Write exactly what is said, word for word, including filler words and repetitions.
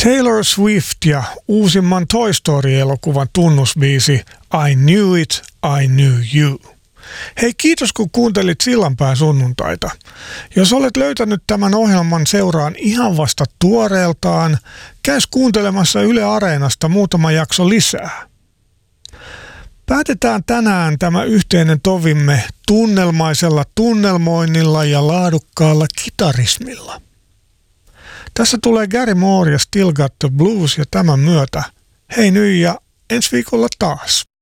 Taylor Swift ja uusimman Toy Story-elokuvan tunnusbiisi I Knew It, I Knew You. Hei, kiitos kun kuuntelit Sillanpään sunnuntaita. Jos olet löytänyt tämän ohjelman seuraan ihan vasta tuoreeltaan, käys kuuntelemassa Yle Areenasta muutama jakso lisää. Päätetään tänään tämä yhteinen tovimme tunnelmaisella tunnelmoinnilla ja laadukkaalla kitarismilla. Tässä tulee Gary Moore ja Still Got the Blues ja tämän myötä hei nyt ja ensi viikolla taas.